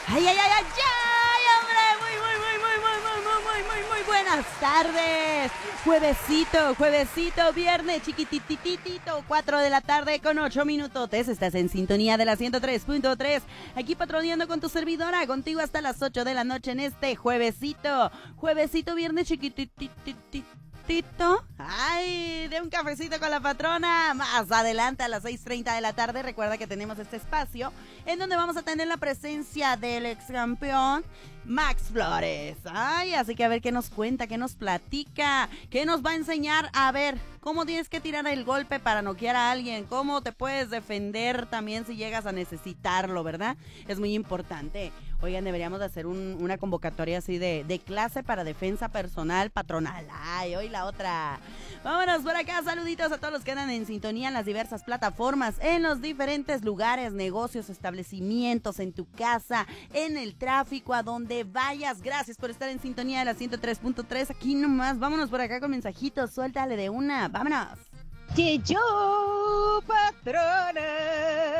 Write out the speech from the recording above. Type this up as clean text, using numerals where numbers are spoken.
Ay, ay, ay, ay, ay, hombre, muy buenas tardes. Juevesito, viernes, chiquitititito, 4 de la tarde con 8 minutotes. Estás en sintonía de la 103.3, aquí patroneando con tu servidora, contigo hasta las 8 de la noche en este juevesito, viernes chiquitititito. Ay, de un cafecito con la patrona. Más adelante a las 6:30 de la tarde, recuerda que tenemos este espacio en donde vamos a tener la presencia del ex campeón Max Flores. Ay, así que a ver qué nos cuenta, qué nos platica, qué nos va a enseñar a ver cómo tienes que tirar el golpe para noquear a alguien, cómo te puedes defender también si llegas a necesitarlo, ¿verdad? Es muy importante. Oigan, deberíamos de hacer una convocatoria así de clase para defensa personal patronal. Ay, hoy la otra. Vámonos por acá, saluditos a todos los que andan en sintonía en las diversas plataformas, en los diferentes lugares, negocios, establecimientos, en tu casa, en el tráfico, a donde vayas. Gracias por estar en sintonía de la 103.3, aquí nomás. Vámonos por acá con mensajitos, suéltale de una, vámonos. Que yo, patrona,